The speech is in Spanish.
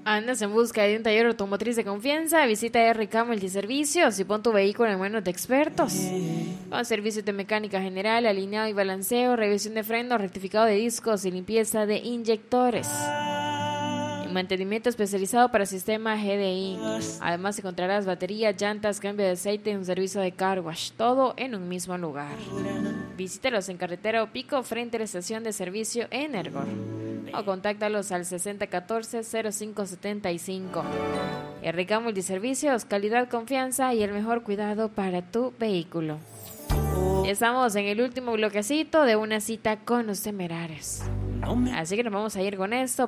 ¿Andas en busca de un taller automotriz de confianza? Visita RK Multiservicios y pon tu vehículo en manos de expertos. Con servicios de mecánica general, alineado y balanceo, revisión de frenos, rectificado de discos y limpieza de inyectores. Mantenimiento especializado para sistema GDI. Además encontrarás baterías, llantas, cambio de aceite y un servicio de car wash, todo en un mismo lugar. Visítalos en carretera Opico frente a la estación de servicio Energor o contáctalos al 6014-0575. RK Multiservicios, calidad, confianza y el mejor cuidado para tu vehículo. Estamos en el último bloquecito de Una cita con los temerarios. Así que nos vamos a ir con esto